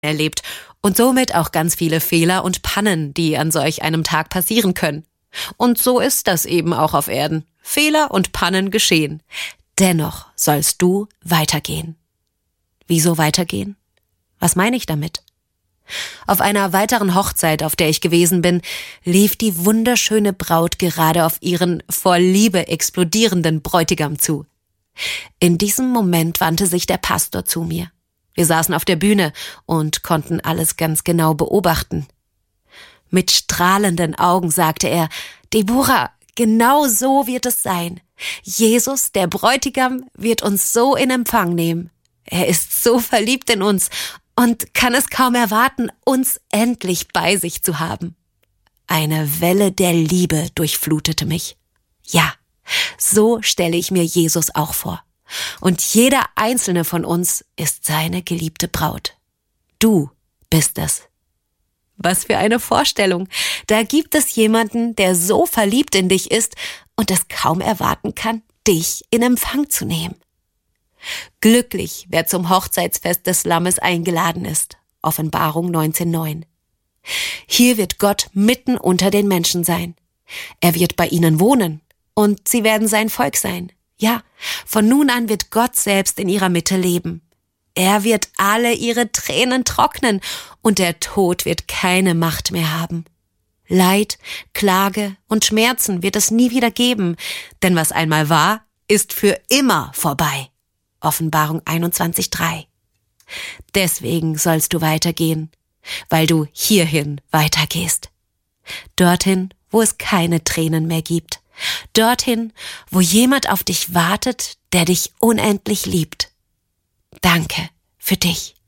erlebt und somit auch ganz viele Fehler und Pannen, die an solch einem Tag passieren können. Und so ist das eben auch auf Erden. Fehler und Pannen geschehen. Dennoch sollst du weitergehen. Wieso weitergehen? Was meine ich damit? Auf einer weiteren Hochzeit, auf der ich gewesen bin, lief die wunderschöne Braut gerade auf ihren vor Liebe explodierenden Bräutigam zu. In diesem Moment wandte sich der Pastor zu mir. Wir saßen auf der Bühne und konnten alles ganz genau beobachten. Mit strahlenden Augen sagte er: Deborah, genau so wird es sein. Jesus, der Bräutigam, wird uns so in Empfang nehmen. Er ist so verliebt in uns und kann es kaum erwarten, uns endlich bei sich zu haben. Eine Welle der Liebe durchflutete mich. Ja, so stelle ich mir Jesus auch vor. Und jeder einzelne von uns ist seine geliebte Braut. Du bist es. Was für eine Vorstellung. Da gibt es jemanden, der so verliebt in dich ist und es kaum erwarten kann, dich in Empfang zu nehmen. Glücklich, wer zum Hochzeitsfest des Lammes eingeladen ist. Offenbarung 19,9. Hier wird Gott mitten unter den Menschen sein. Er wird bei ihnen wohnen und sie werden sein Volk sein. Ja, von nun an wird Gott selbst in ihrer Mitte leben. Er wird alle ihre Tränen trocknen und der Tod wird keine Macht mehr haben. Leid, Klage und Schmerzen wird es nie wieder geben, denn was einmal war, ist für immer vorbei. Offenbarung 21,3. Deswegen sollst du weitergehen, weil du hierhin weitergehst. Dorthin, wo es keine Tränen mehr gibt. Dorthin, wo jemand auf dich wartet, der dich unendlich liebt. Danke für dich.